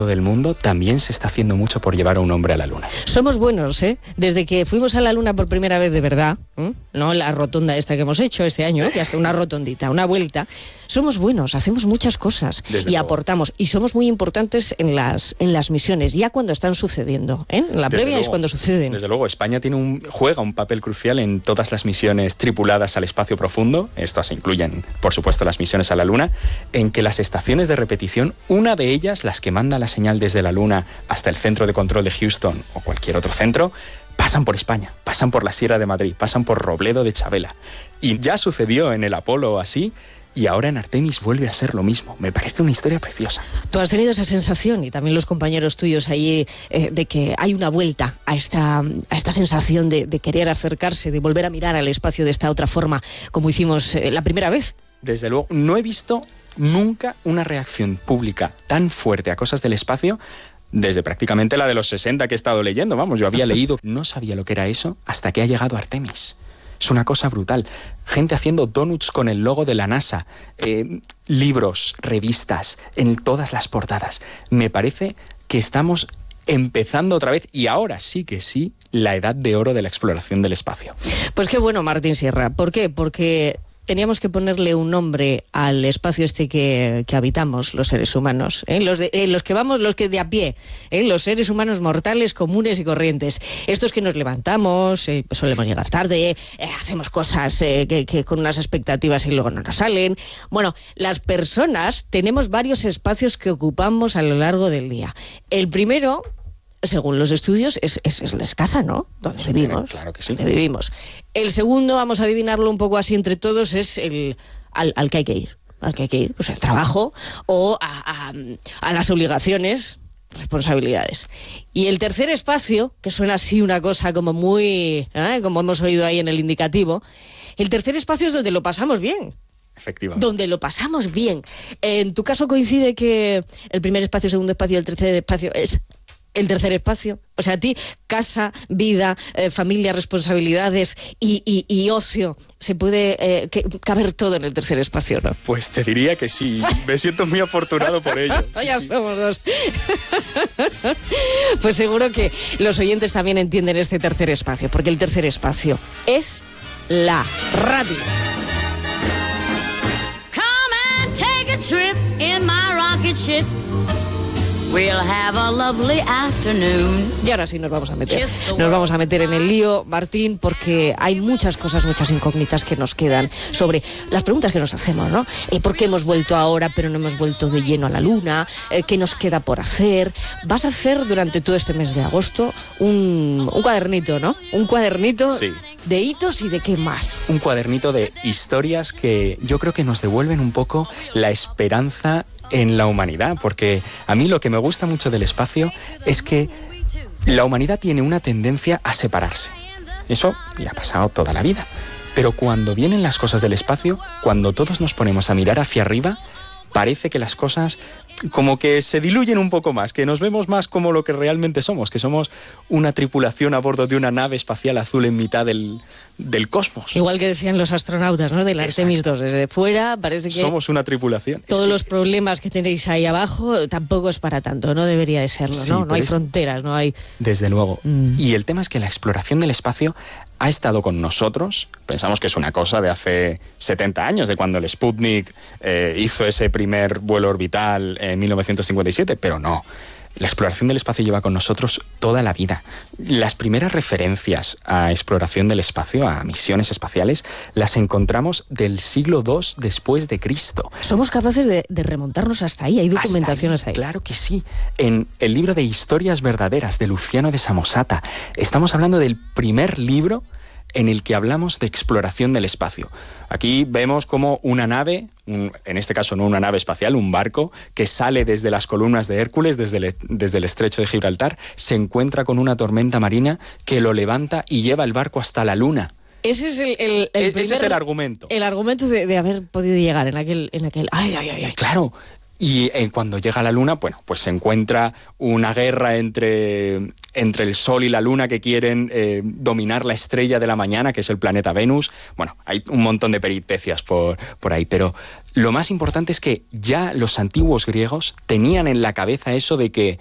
del mundo también se está haciendo mucho por llevar a un hombre a la Luna. Somos buenos, ¿eh? Desde que fuimos a la Luna por primera vez de verdad, no la rotonda esta que hemos hecho este año, que hasta una rotondita, una vuelta, somos buenos, hacemos muchas cosas y aportamos, y somos muy importantes en las misiones, ya cuando están sucediendo, ¿eh? La previa es cuando suceden. Desde luego, España juega un papel crucial en todas las misiones tripuladas al espacio profundo. Estas incluyen, por supuesto, las misiones a la Luna, en que las estaciones de repetición, una de ellas, las que manda la señal desde la Luna hasta el centro de control de Houston o cualquier otro centro, pasan por España, pasan por la Sierra de Madrid, pasan por Robledo de Chabela. Y ya sucedió en el Apolo así, y ahora en Artemis vuelve a ser lo mismo. Me parece una historia preciosa. Tú has tenido esa sensación, y también los compañeros tuyos allí, de que hay una vuelta a esta sensación de querer acercarse, de volver a mirar al espacio de esta otra forma, como hicimos la primera vez. Desde luego, no he visto nunca una reacción pública tan fuerte a cosas del espacio desde prácticamente la de los 60 que he estado leyendo. Vamos, yo había leído, no sabía lo que era eso hasta que ha llegado Artemis. Es una cosa brutal. Gente haciendo donuts con el logo de la NASA, libros, revistas, en todas las portadas. Me parece que estamos empezando otra vez, y ahora sí que sí, la edad de oro de la exploración del espacio. Pues qué bueno, Martín Sierra. ¿Por qué? Porque teníamos que ponerle un nombre al espacio este que habitamos los seres humanos, los que de a pie, los seres humanos mortales, comunes y corrientes. Estos que nos levantamos, solemos llegar tarde, hacemos cosas que con unas expectativas y luego no nos salen. Bueno, las personas tenemos varios espacios que ocupamos a lo largo del día. El primero, según los estudios, es la casa, ¿no? Donde vivimos. Claro que sí. Donde vivimos. El segundo, vamos a adivinarlo un poco así entre todos, es al que hay que ir. Al que hay que ir, pues al trabajo o a las obligaciones, responsabilidades. Y el tercer espacio, que suena así una cosa como muy, como hemos oído ahí en el indicativo, el tercer espacio es donde lo pasamos bien. Efectivamente. Donde lo pasamos bien. En tu caso coincide que el primer espacio, el segundo espacio y el tercer espacio es el tercer espacio. O sea, a ti, casa, vida, familia, responsabilidades y ocio, se puede caber todo en el tercer espacio, ¿no? Pues te diría que sí. Me siento muy afortunado por ello. Ya somos dos. Pues seguro que los oyentes también entienden este tercer espacio, porque el tercer espacio es la radio. Come and take a trip in my rocket ship. We'll have a lovely afternoon. Y ahora sí nos vamos a meter en el lío, Martín, porque hay muchas cosas, muchas incógnitas que nos quedan sobre las preguntas que nos hacemos, ¿no? ¿Por qué hemos vuelto ahora pero no hemos vuelto de lleno a la Luna? ¿Qué nos queda por hacer? Vas a hacer durante todo este mes de agosto un cuadernito, ¿no? Un cuadernito, sí, de hitos y de qué más. Un cuadernito de historias que yo creo que nos devuelven un poco la esperanza en la humanidad, porque a mí lo que me gusta mucho del espacio es que la humanidad tiene una tendencia a separarse. Eso ya ha pasado toda la vida. Pero cuando vienen las cosas del espacio, cuando todos nos ponemos a mirar hacia arriba, parece que las cosas como que se diluyen un poco más, que nos vemos más como lo que realmente somos, que somos una tripulación a bordo de una nave espacial azul en mitad del cosmos. Igual que decían los astronautas, ¿no? Del Artemis 2, desde fuera parece que somos una tripulación. Todos los problemas que tenéis ahí abajo tampoco es para tanto, no debería de serlo, sí, ¿no? No hay fronteras, no hay... Desde luego. Y el tema es que la exploración del espacio ha estado con nosotros. Pensamos que es una cosa de hace 70 años, de cuando el Sputnik hizo ese primer vuelo orbital en 1957, pero no. La exploración del espacio lleva con nosotros toda la vida. Las primeras referencias a exploración del espacio, a misiones espaciales, las encontramos del siglo II después de Cristo. Somos capaces de remontarnos hasta ahí, hay documentaciones ahí. Claro que sí. En el libro de Historias Verdaderas de Luciano de Samosata, estamos hablando del primer libro en el que hablamos de exploración del espacio. Aquí vemos como una nave, en este caso no una nave espacial, un barco, que sale desde las columnas de Hércules, desde el estrecho de Gibraltar, se encuentra con una tormenta marina que lo levanta y lleva el barco hasta la Luna. Ese es ese es el argumento. El argumento de haber podido llegar en aquel... Ay. Claro. Y cuando llega a la Luna, bueno, pues se encuentra una guerra entre el Sol y la Luna que quieren dominar la estrella de la mañana, que es el planeta Venus. Bueno, hay un montón de peripecias por ahí, pero lo más importante es que ya los antiguos griegos tenían en la cabeza eso de que